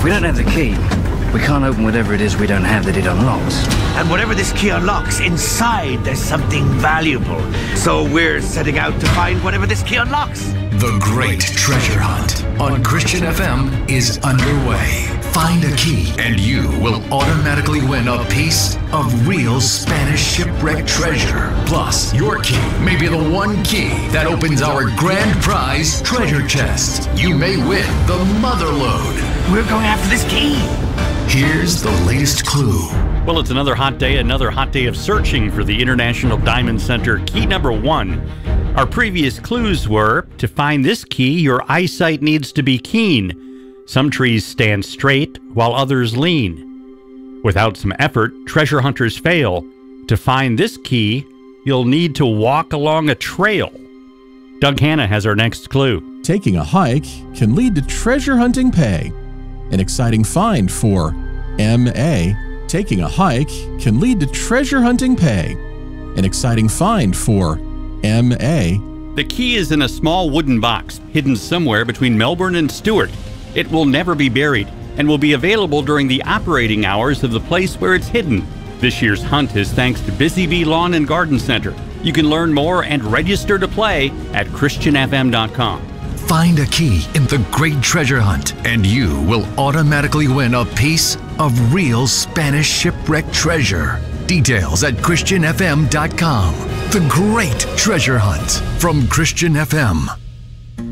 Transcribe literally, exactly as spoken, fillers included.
we don't have the key, we can't open whatever it is we don't have that it unlocks. And whatever this key unlocks, inside there's something valuable. So we're setting out to find whatever this key unlocks. The Great Treasure Hunt on Christian F M is underway. Find a key and you will automatically win a piece of real Spanish shipwreck treasure. Plus, your key may be the one key that opens our grand prize treasure chest. You may win the Motherlode. We're going after this key. Here's the latest clue. Well, it's another hot day, another hot day of searching for the International Diamond Center key number one. Our previous clues were, to find this key, your eyesight needs to be keen. Some trees stand straight while others lean. Without some effort, treasure hunters fail. To find this key, you'll need to walk along a trail. Doug Hanna has our next clue. Taking a hike can lead to treasure hunting pay. An exciting find for M A. Taking a hike can lead to treasure hunting pay. An exciting find for M A. The key is in a small wooden box, hidden somewhere between Melbourne and Stewart. It will never be buried and will be available during the operating hours of the place where it's hidden. This year's hunt is thanks to Busy Bee Lawn and Garden Center. You can learn more and register to play at christian f m dot com. Find a key in the Great Treasure Hunt, and you will automatically win a piece of real Spanish shipwreck treasure. Details at christian f m dot com. The Great Treasure Hunt from Christian F M.